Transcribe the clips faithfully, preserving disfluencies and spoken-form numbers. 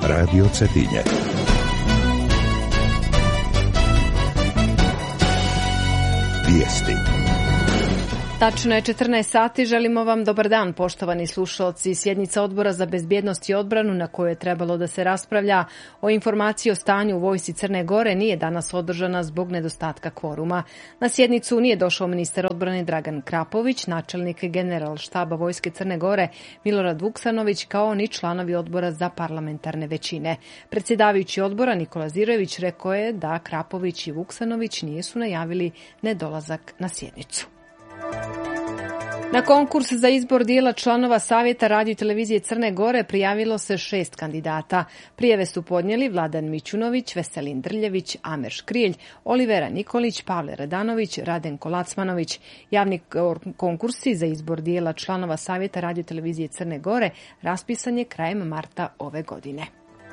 Radio Cetinje. Vijesti. Tačno je četrnaest sati, želimo vam dobar dan, poštovani slušalci. Sjednica Odbora za bezbjednost i odbranu na kojoj je trebalo da se raspravlja o informaciji o stanju u vojsci Crne Gore nije danas održana zbog nedostatka kvoruma. Na sjednicu nije došao ministar odbrane Dragan Krapović, načelnik Generalštaba vojske Crne Gore Milorad Vuksanović, kao ni članovi odbora za parlamentarne većine. Predsjedavajući odbora Nikola Zirojević rekao je da Krapović i Vuksanović nisu najavili nedolazak na sjednicu. Na konkurs za izbor dijela članova Savjeta radio i televizije Crne Gore prijavilo se šest kandidata. Prijave su podnijeli Vladan Mićunović, Veselin Drljević, Amer Škrilj, Olivera Nikolić, Pavle Radanović, Radenko Lacmanović. Javni konkursi za izbor dijela članova Savjeta radio i televizije Crne Gore raspisan je krajem marta ove godine.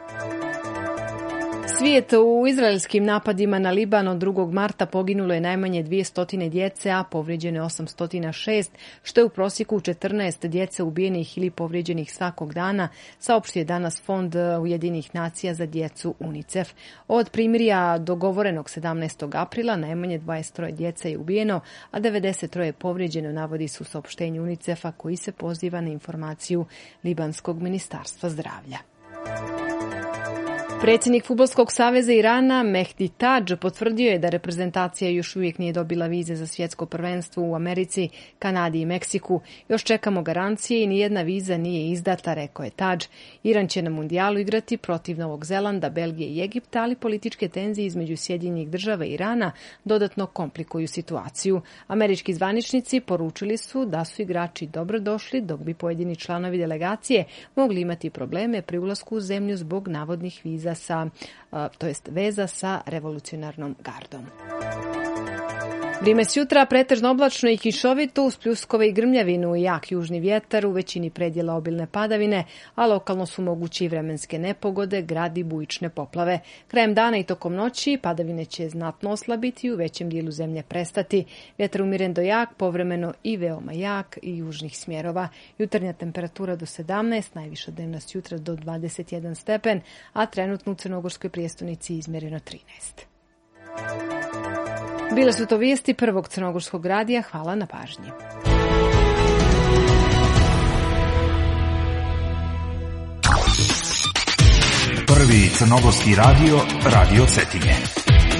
Svijet u izraelskim napadima na Liban od drugog marta poginulo je najmanje dvjesto djece, a povrijeđeno je osamsto šest, što je u prosjeku četrnaest djece ubijenih ili povrijeđenih svakog dana, saopštio je danas Fond Ujedinjenih nacija za djecu UNICEF. Od primirja dogovorenog sedamnaestog aprila najmanje dvadeset troje djece je ubijeno, a devedeset troje je povrijeđeno, navodi se u saopštenju UNICEF-a koji se poziva na informaciju Libanskog ministarstva zdravlja. Predsjednik Fudbalskog saveza Irana Mehdi Tadž potvrdio je da reprezentacija još uvijek nije dobila vize za svjetsko prvenstvo u Americi, Kanadi i Meksiku. Još čekamo garancije i nijedna viza nije izdata, rekao je Tadž. Iran će na mundijalu igrati protiv Novog Zelanda, Belgije i Egipta, ali političke tenzije između Sjedinjenih država i Irana dodatno komplikuju situaciju. Američki zvaničnici poručili su da su igrači dobrodošli, dok bi pojedini članovi delegacije mogli imati probleme pri ulasku u zemlju zbog navodnih viza sa, to jest veza sa revolucionarnom gardom. Vrijeme s jutra pretežno oblačno i kišovito uz pljuskove i grmljavinu i jak južni vjetar, u većini predjela obilne padavine, a lokalno su mogući i vremenske nepogode, grad i bujične poplave. Krajem dana i tokom noći padavine će znatno oslabiti i u većem dijelu zemlje prestati. Vjetar umiren do jak, povremeno i veoma jak i južnih smjerova. Jutarnja temperatura do sedamnaest, najviša dnevna s jutra do dvadeset jedan stepen, a trenutno u crnogorskoj prijestolnici izmjereno trinaest. Bile su to vijesti Prvog crnogorskog radija. Hvala na pažnji. Prvi crnogorski radio, Radio Cetinje.